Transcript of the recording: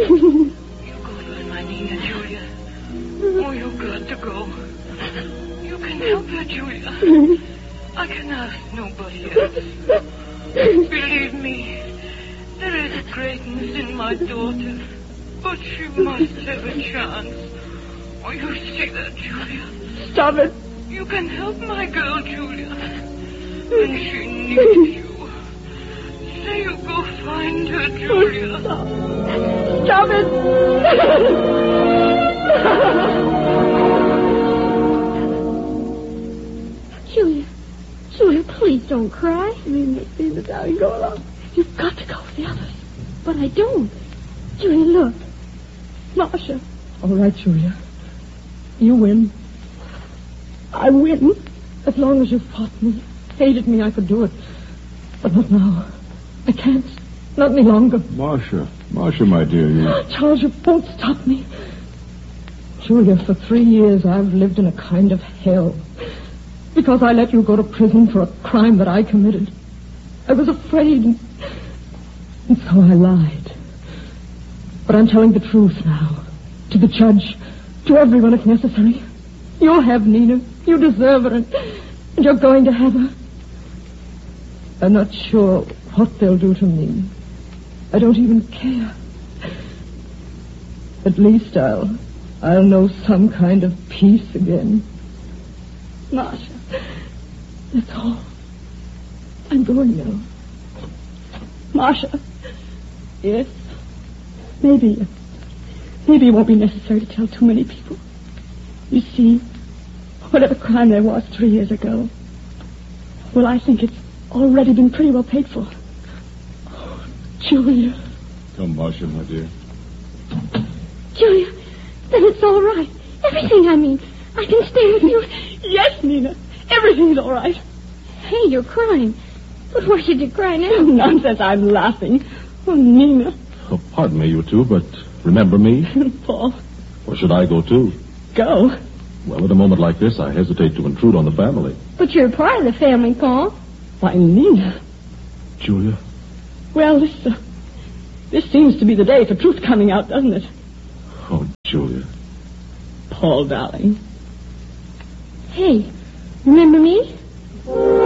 You go find my Nina, Julia. Oh, you've got to go. You can help her, Julia. I can ask nobody else. Believe me, there is greatness in my daughter, but she must have a chance. Oh, you see that, Julia? Stop it. You can help my girl, Julia. When she needs you. Say you go find her, Julia. Stop it. Julia, please don't cry. Nina, darling, go along. You've got to go with the others. But I don't. Julia, look. Marcia. All right, Julia. You win. I win. As long as you fought me, hated me, I could do it. But not now. I can't. Not any longer. Marcia, my dear, you... Charles, you won't stop me. Julia, for 3 years I've lived in a kind of hell. Because I let you go to prison for a crime that I committed. I was afraid, and so I lied. But I'm telling the truth now. To the judge, to everyone if necessary. You'll have Nina. You deserve her, and you're going to have her. I'm not sure what they'll do to me. I don't even care. At least I'll know some kind of peace again. Marcia, that's all. I'm going now. Marcia. Yes? Maybe it won't be necessary to tell too many people. You see, whatever crime there was 3 years ago, well, I think it's already been pretty well paid for. Oh, Julia. Come, Marcia, my dear. Julia, then it's all right. Everything, I mean. I can stay with you. Yes, Nina. Everything's all right. Hey, you're crying. But why should you cry now? Nonsense, I'm laughing. Oh, Nina. Oh, pardon me, you two, but remember me? Paul. Or should I go, too? Go? Well, at a moment like this, I hesitate to intrude on the family. But you're part of the family, Paul. Why, Nina. Julia? Well, this seems to be the day for truth coming out, doesn't it? Oh, Julia. Paul, darling. Hey, remember me?